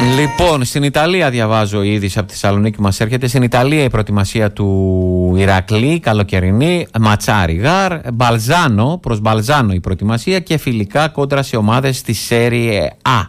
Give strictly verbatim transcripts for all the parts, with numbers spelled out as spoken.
Λοιπόν, στην Ιταλία διαβάζω η είδηση από τη Θεσσαλονίκη μας έρχεται. Στην Ιταλία η προετοιμασία του Ηρακλή, καλοκαιρινή, ματσάρι γάρ, Μπαλζάνο, προς Μπαλζάνο η προετοιμασία και φιλικά κόντρα σε ομάδες στη Σέριε Α.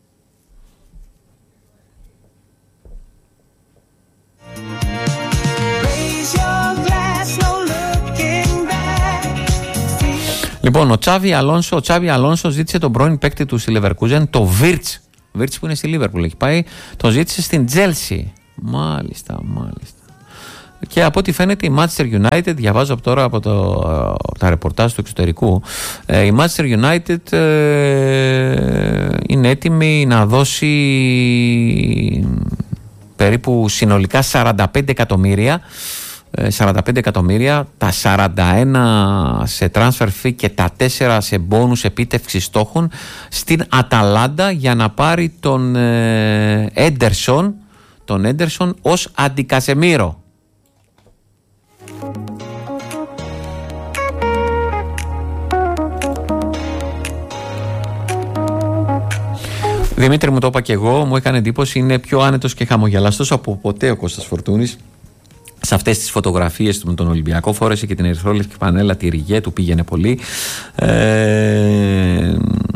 Λοιπόν, ο Τσάβι Αλόνσο, ο Τσάβι Αλόνσο ζήτησε τον πρώην παίκτη του στη Leverkusen, το Βίρτς. Βίρτς που είναι στη Λίβερπουλ έχει πάει, τον ζήτησε στην Τζέλσι. Μάλιστα, μάλιστα. Και από ό,τι φαίνεται η Manchester United, διαβάζω από τώρα από, το, από τα ρεπορτάζ του εξωτερικού, ε, η Manchester United ε, είναι έτοιμη να δώσει περίπου συνολικά σαράντα πέντε εκατομμύρια, σαράντα πέντε εκατομμύρια, τα σαράντα ένα σε transfer fee και τα τέσσερα σε μπόνους επίτευξης στόχων στην Αταλάντα για να πάρει τον Έντερσον τον Έντερσον ως αντικασεμίρο. Δημήτρη, μου το είπα και εγώ, μου έκανε εντύπωση, είναι πιο άνετος και χαμογελαστός από ποτέ ο Κώστας Φορτούνης. Σε αυτές τις φωτογραφίες του με τον Ολυμπιακό, φόρεσε και την ερυθρόλευκη πανέλα, τη ριγέ του πήγαινε πολύ. Ε,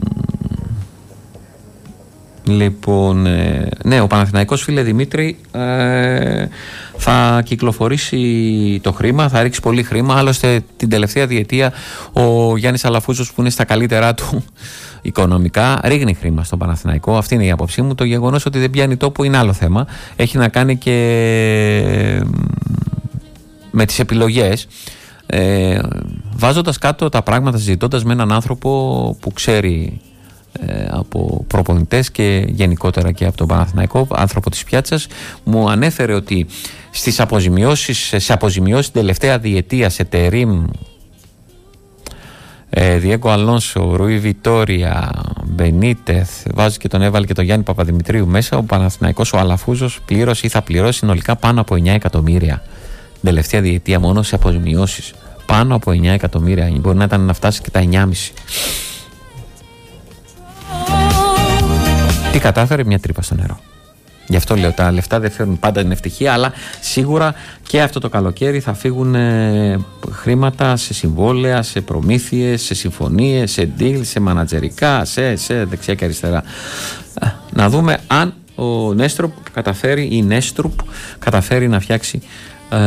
λοιπόν, ε, ναι, ο Παναθηναϊκός, φίλε Δημήτρη, ε, θα κυκλοφορήσει το χρήμα, θα ρίξει πολύ χρήμα. Άλλωστε την τελευταία διετία ο Γιάννης Αλαφούζος, που είναι στα καλύτερά του οικονομικά, ρίχνει χρήμα στον Παναθηναϊκό. Αυτή είναι η άποψή μου. Το γεγονός ότι δεν πιάνει τόπο είναι άλλο θέμα. Έχει να κάνει και με τις επιλογές, ε, βάζοντας κάτω τα πράγματα, συζητώντας με έναν άνθρωπο που ξέρει ε, από προπονητές και γενικότερα και από τον Παναθηναϊκό, άνθρωπο της πιάτσας, μου ανέφερε ότι στις αποζημιώσεις, σε αποζημιώσεις την τελευταία διετία σε Τερίμ, Διέγκο Αλόνσο, Ρουί Βιτόρια, Μπενίτεθ, βάζει και τον έβαλε και τον Γιάννη Παπαδημητρίου μέσα, ο Παναθηναϊκός, ο Αλαφούζος, πλήρωσε ή θα πληρώσει συνολικά πάνω από εννιά εκατομμύρια την τελευταία διετία μόνο σε αποζημιώσεις. Πάνω από εννιά εκατομμύρια, μπορεί να ήταν να φτάσει και τα εννιά κόμμα πέντε. Τι κατάφερε? Μια τρύπα στο νερό. Γι' αυτό λέω, τα λεφτά δεν φέρνουν πάντα την ευτυχία, αλλά σίγουρα και αυτό το καλοκαίρι θα φύγουν ε, χρήματα σε συμβόλαια, σε προμήθειες, σε συμφωνίες, σε deal, σε μανατζερικά, σε, σε δεξιά και αριστερά. Να δούμε αν ο Νέστρουπ καταφέρει, η Νέστρουπ καταφέρει να φτιάξει ε,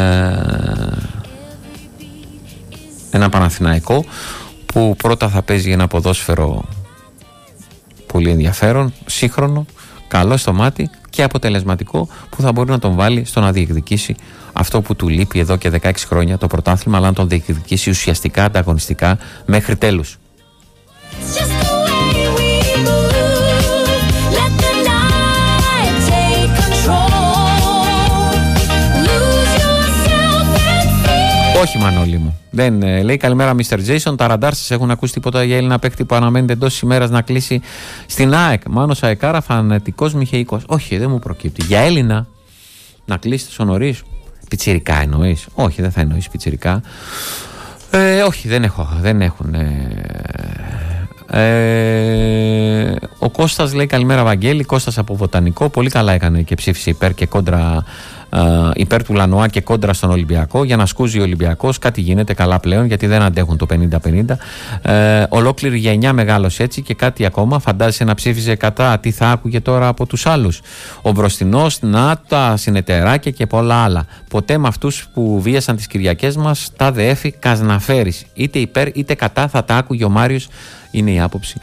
ένα Παναθηναϊκό που πρώτα θα παίζει ένα ποδόσφαιρο πολύ ενδιαφέρον, σύγχρονο, καλό στο μάτι και αποτελεσματικό, που θα μπορεί να τον βάλει στο να διεκδικήσει αυτό που του λείπει εδώ και δεκαέξι χρόνια, το πρωτάθλημα, αλλά να τον διεκδικήσει ουσιαστικά, ανταγωνιστικά μέχρι τέλους. Όχι, Μανώλη μου. Δεν ε, λέει καλημέρα, μίστερ Jason. Τα ραντάρ σας έχουν ακούσει τίποτα για Έλληνα παίκτη που αναμένεται εντός ημέρας να κλείσει στην ΑΕΚ? Μάνος Αεκάρα, φανατικός Μιχαικός. Όχι, δεν μου προκύπτει. Για Έλληνα να κλείσει τόσο νωρίς? Πιτσιρικά εννοείς? Όχι, δεν θα εννοείς πιτσιρικά. Ε, όχι, δεν, έχω, δεν έχουν. Ε, ε, ο Κώστας λέει καλημέρα, Βαγγέλη. Κώστας από Βοτανικό. Πολύ καλά έκανε και ψήφισε υπέρ και κόντρα. Uh, υπέρ του Λανοά και κόντρα στον Ολυμπιακό, για να σκούζει ο Ολυμπιακός. Κάτι γίνεται καλά πλέον, γιατί δεν αντέχουν το πενήντα πενήντα. Uh, ολόκληρη γενιά μεγάλωσε έτσι. Και κάτι ακόμα, φαντάζεσαι να ψήφιζε κατά, τι θα άκουγε τώρα από τους άλλους? Ο Μπροστινός, να τα συνεταιράκια και πολλά άλλα. Ποτέ με αυτούς που βίασαν τις Κυριακές μας τα ΔΕΕΦΗ κασναφέρεις. Είτε υπέρ είτε κατά θα τα άκουγε ο Μάριος. Είναι η άποψη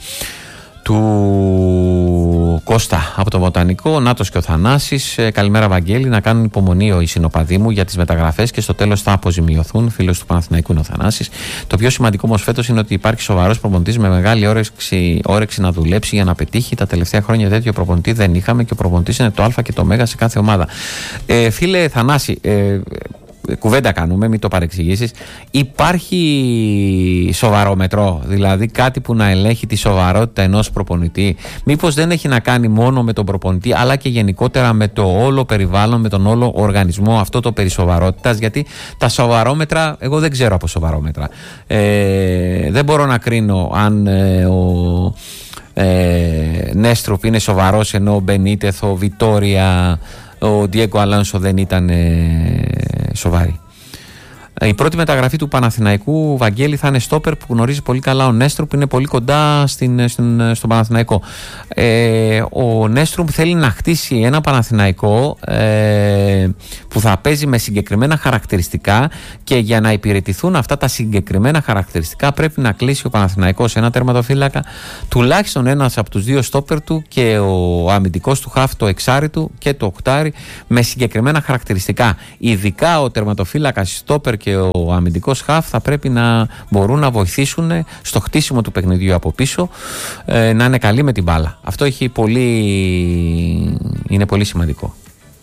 του Κώστα από το Βοτανικό. Νάτος και ο Θανάσης. Ε, καλημέρα, Βαγγέλη. Να κάνουν υπομονή οι συνοπαδοί μου για τις μεταγραφές και στο τέλος θα αποζημιωθούν. Φίλος του Παναθηναϊκού είναι ο Θανάσης. Το πιο σημαντικό όμως φέτος είναι ότι υπάρχει σοβαρός προπονητής με μεγάλη όρεξη, όρεξη να δουλέψει για να πετύχει. Τα τελευταία χρόνια τέτοιο προπονητή δεν είχαμε και ο προπονητής είναι το Α και το Μέγα σε κάθε ομάδα. Ε, φίλε Θανάση, ε, κουβέντα κάνουμε, μην το παρεξηγήσεις. Υπάρχει σοβαρόμετρο, δηλαδή κάτι που να ελέγχει τη σοβαρότητα ενός προπονητή? Μήπως δεν έχει να κάνει μόνο με τον προπονητή, αλλά και γενικότερα με το όλο περιβάλλον, με τον όλο οργανισμό, αυτό το περί σοβαρότητας? Γιατί τα σοβαρόμετρα, εγώ δεν ξέρω από σοβαρόμετρα. Ε, δεν μπορώ να κρίνω αν ε, ο Ε, Νέστρουπ είναι σοβαρός, ενώ ο Μπενίτεθ, ο Βιτόρια, ο Ντιέγκο Αλόνσο δεν ήταν ε, σοβαροί. Η πρώτη μεταγραφή του Παναθηναϊκού, Βαγγέλη, θα είναι στόπερ που γνωρίζει πολύ καλά ο Νέστρουπ, που είναι πολύ κοντά στην, στην, στον Παναθηναϊκό. Ε, ο Νέστρουπ θέλει να χτίσει ένα Παναθηναϊκό ε, που θα παίζει με συγκεκριμένα χαρακτηριστικά, και για να υπηρετηθούν αυτά τα συγκεκριμένα χαρακτηριστικά πρέπει να κλείσει ο Παναθηναϊκός ένα τερματοφύλακα, τουλάχιστον ένας από τους δύο στόπερ του, και ο αμυντικός του χαφ, το εξάρι του και το οκτάρι, με συγκεκριμένα χαρακτηριστικά. Ειδικά ο τερματοφύλακας στόπερ και ο αμυντικός χαφ θα πρέπει να μπορούν να βοηθήσουν στο χτίσιμο του παιχνιδιού από πίσω, ε, να είναι καλοί με την μπάλα. Αυτό έχει πολύ... είναι πολύ σημαντικό.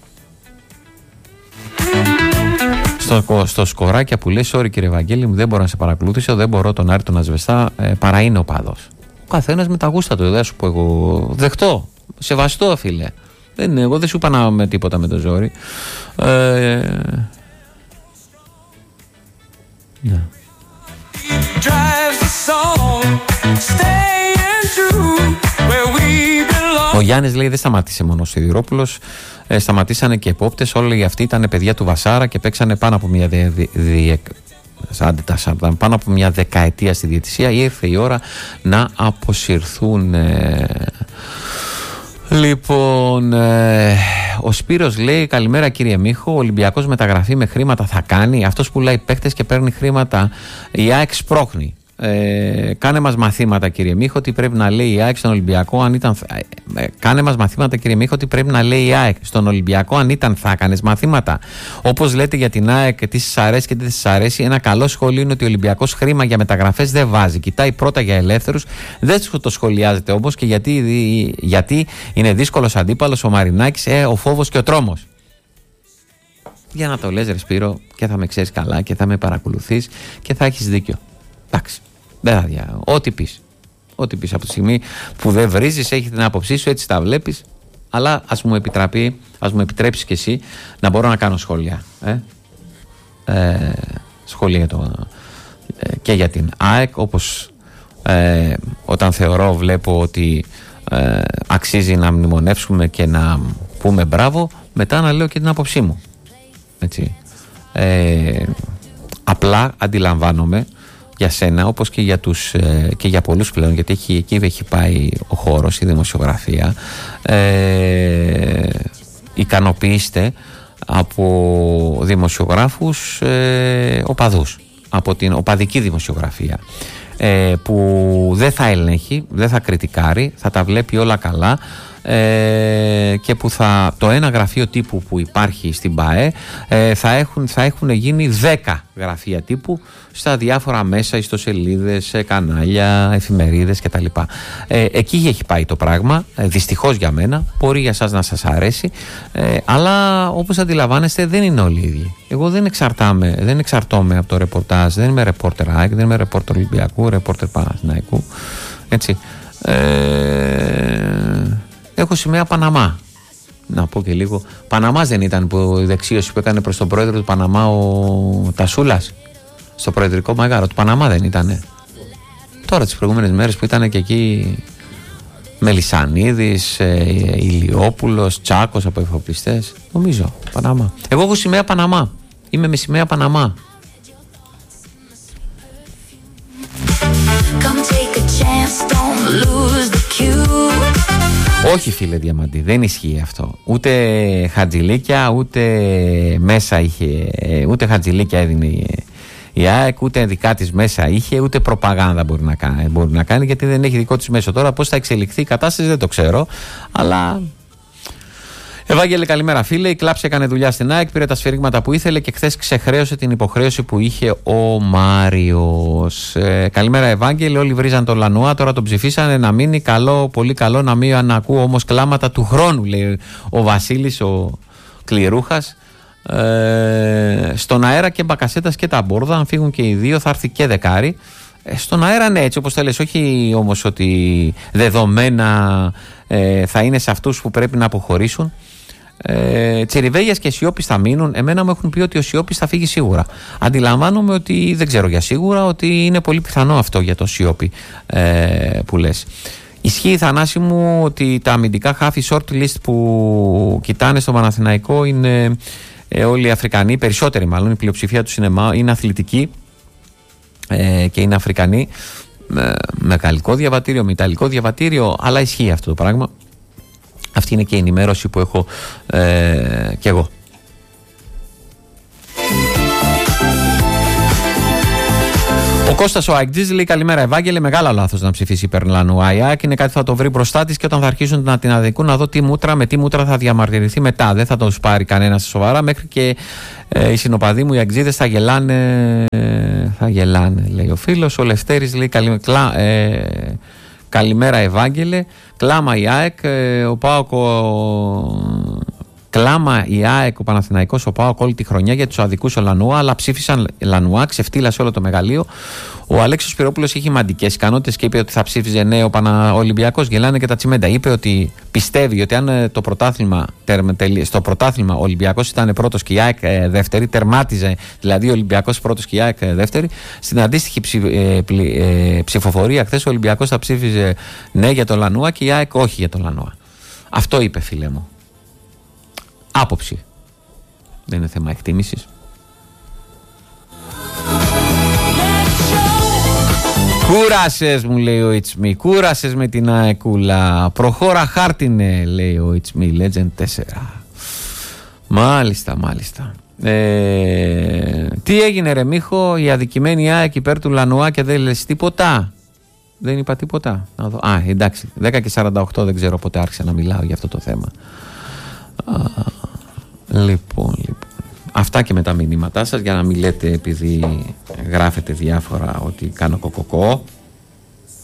Στο, στο σκοράκια που λες, sorry κύριε Βαγγέλη μου, δεν μπορώ να σε παρακολουθήσω, δεν μπορώ τον Άρη τον Ασβεστά, ε, παρά είναι ο πάδος. Ο καθένας με τα γούστα του, δεν σου πω εγώ. Δεχτώ, σεβαστό φίλε. Δεν, εγώ δεν σου είπα να με τίποτα με το ζόρι. Ε, ναι. Ο Γιάννης λέει δεν σταματήσε μόνο ο Σιδηρόπουλος, ε, σταματήσανε και επόπτες. Όλοι αυτοί ήταν παιδιά του Βασάρα και παίξανε πάνω από μια, δι, δι, δι, πάνω από μια δεκαετία στη διαιτησία. Ήρθε η ώρα να αποσυρθούν. Ε, Λοιπόν, ε, ο Σπύρος λέει καλημέρα κύριε Μίχο, ο Ολυμπιακός μεταγραφή με χρήματα θα κάνει? Αυτός πουλάει παίκτες και παίρνει χρήματα, η ΑΕΚ σπρώχνει. Ε, κάνε μας μαθήματα κύριε Μίχο τι πρέπει να λέει η ΑΕΚ στον Ολυμπιακό αν ήταν, ε, κάνε μας μαθήματα κύριε Μίχο τι πρέπει να λέει η ΑΕΚ στον Ολυμπιακό αν ήταν, θα κάνεις μαθήματα? Όπως λέτε για την ΑΕΚ τι σας αρέσει και τι δεν σας αρέσει, ένα καλό σχόλιο είναι ότι ο Ολυμπιακός χρήμα για μεταγραφές δεν βάζει, κοιτάει πρώτα για ελεύθερους, δεν το σχολιάζεται όμως, και γιατί, γιατί είναι δύσκολος αντίπαλος ο Μαρινάκης, ε, ο φόβος και ο τρόμος. Για να το λες ρε Σπύρο, και θα με ξέρεις καλά και θα με παρακολουθείς και θα έχεις δίκιο. Εντάξει. Δεν θα δια... Ό,τι πεις. Ό,τι πεις από τη στιγμή που δεν βρίζεις, έχει την άποψή σου, έτσι τα βλέπεις. Αλλά ας μου επιτραπεί, ας μου επιτρέψεις και εσύ να μπορώ να κάνω σχόλια. Ε? Ε, σχόλια το, ε, και για την ΑΕΚ, όπως ε, όταν θεωρώ, βλέπω ότι ε, αξίζει να μνημονεύσουμε και να πούμε μπράβο, μετά να λέω και την άποψή μου. Έτσι. Ε, απλά αντιλαμβάνομαι για σένα, όπως και για, τους, ε, και για πολλούς πλέον, γιατί έχει, εκεί έχει πάει ο χώρος, η δημοσιογραφία, ε, ικανοποιήστε από δημοσιογράφους ε, οπαδούς, από την οπαδική δημοσιογραφία, ε, που δεν θα ελέγχει, δεν θα κριτικάρει, θα τα βλέπει όλα καλά, ε, και που θα, το ένα γραφείο τύπου που υπάρχει στην ΠΑΕ ε, θα, έχουν, θα έχουν γίνει δέκα γραφεία τύπου στα διάφορα μέσα, ιστοσελίδες, κανάλια, εφημερίδες κτλ. Ε, εκεί έχει πάει το πράγμα, ε, δυστυχώς για μένα, μπορεί για σας να σας αρέσει, ε, αλλά όπως αντιλαμβάνεστε δεν είναι όλοι οι ίδιοι. Εγώ δεν εξαρτάμαι, δεν εξαρτώμαι από το ρεπορτάζ, δεν είμαι ρεπόρτερ ΑΕΚ, δεν είμαι ρεπόρτερ Ολυμπιακού, ρεπόρτερ Παναθηναϊκού, έτσι. Ε, έχω σημαία Παναμά. Να πω και λίγο. Παναμάς δεν ήταν που η δεξίωση που έκανε προς τον πρόεδρο του Παναμά ο Τασούλας στο προεδρικό μαγάρο του Παναμά, δεν ήτανε? Τώρα τις προηγούμενες μέρες που ήταν και εκεί Μελισσανίδης, ε, Ηλιόπουλος, Τσάκος από εφοπλιστές, νομίζω Παναμά. Εγώ έχω σημαία Παναμά. Είμαι με σημαία Παναμά. Όχι φίλε Διαμαντή, δεν ισχύει αυτό. Ούτε χατζηλίκια, ούτε μέσα είχε, ούτε χατζηλίκια έδινε η ΑΕΚ, ούτε δικά της μέσα είχε, ούτε προπαγάνδα μπορεί να κάνει, μπορεί να κάνει, γιατί δεν έχει δικό της μέσο. Τώρα πώς θα εξελιχθεί η κατάσταση δεν το ξέρω, αλλά... Ευάγγελε, καλημέρα φίλε. Η Κλάψη έκανε δουλειά στην ΑΕΚ, πήρε τα σφυρίγματα που ήθελε και χθες ξεχρέωσε την υποχρέωση που είχε ο Μάριος. Ε, καλημέρα Ευάγγελε. Όλοι βρίζαν τον Λανουά, τώρα τον ψηφίσανε να μείνει. Καλό, πολύ καλό να μην ανακούω όμως κλάματα του χρόνου, λέει ο Βασίλης, ο Κληρούχας. Ε, στον αέρα και Μπακασέτας και τα Μπόρδα, αν φύγουν και οι δύο θα έρθει και δεκάρι. Ε, στον αέρα ναι, έτσι όπως θέλεις, όχι όμως ότι δεδομένα ε, θα είναι σε αυτούς που πρέπει να αποχωρήσουν. Ε, Τσιριβέγιας και Σιώπης θα μείνουν. Εμένα μου έχουν πει ότι ο Σιώπης θα φύγει σίγουρα. Αντιλαμβάνομαι ότι δεν ξέρω για σίγουρα, ότι είναι πολύ πιθανό αυτό για το Σιώπη ε, που λες. Ισχύει, Θανάση μου, ότι τα αμυντικά χάφη short list που κοιτάνε στο Παναθηναϊκό είναι ε, όλοι Αφρικανοί, περισσότεροι μάλλον, η πλειοψηφία τους είναι, είναι αθλητικοί ε, και είναι Αφρικανοί, με, με γαλλικό διαβατήριο, με ιταλικό διαβατήριο, αλλά ισχύει αυτό το πράγμα. Αυτή είναι και η ενημέρωση που έχω ε, κι εγώ. Ο Κώστας ο Αεκτζής λέει: καλημέρα, Ευάγγελε. Μεγάλο λάθος να ψηφίσει υπέρ Λανουά. Η ΑΕΚ είναι κάτι που θα το βρει μπροστά της και όταν θα αρχίσουν να την αδικούν, να δω τι μούτρα, με τι μούτρα θα διαμαρτυρηθεί μετά. Δεν θα τον σπάρει κανένα σοβαρά. Μέχρι και ε, οι συνοπαδοί μου, οι Αεκτζίδες, θα γελάνε. Θα γελάνε, λέει ο φίλος. Ο Λευτέρης λέει: καλη, κλα, ε, καλημέρα, Ευάγγελε. Κλάμα η ΑΕΚ. Ε, ο Πάοκ. Ο... Κλάμα η ΑΕΚ, ο Παναθηναϊκός, ο ΠΑΟΚ όλη τη χρονιά για τους αδικούς ο Λανουά, αλλά ψήφισαν Λανουά, ξεφτύλασε όλο το μεγαλείο. Ο Αλέξος Σπυρόπουλος είχε μαντικές ικανότητες και είπε ότι θα ψήφιζε ναι ο Πανα... Ολυμπιακός. Γελάνε και τα τσιμέντα. Είπε ότι πιστεύει ότι αν το πρωτάθλημα, στο πρωτάθλημα ο Ολυμπιακός ήταν πρώτος και η ΑΕΚ δεύτερη, τερμάτιζε δηλαδή ο Ολυμπιακός πρώτος και η ΑΕΚ δεύτερη, στην αντίστοιχη ψη... ε, ψηφοφορία χθες ο Ολυμπιακός θα ψήφιζε ναι για τον Λανουά και η ΑΕΚ όχι για τον Λανουά. Αυτό είπε, φίλε μου. Άποψη. Δεν είναι θέμα εκτίμησης. Κούρασες, μου λέει ο It's Me. Κούρασες με την αεκούλα. Προχώρα χάρτινε, λέει ο It's Me Legend τέσσερα. Μάλιστα, μάλιστα. Ε, τι έγινε, ρε Μίχο? Η αδικημένη ΑΕΚ υπέρ του Λανουά και δεν λες τίποτα? Δεν είπα τίποτα. Να δω. Α, εντάξει. δέκα και σαράντα οκτώ, δεν ξέρω πότε άρχισα να μιλάω για αυτό το θέμα. Λοιπόν, λοιπόν, αυτά και με τα μηνύματά σας, για να μην λέτε επειδή γράφετε διάφορα ότι κάνω κοκοκό.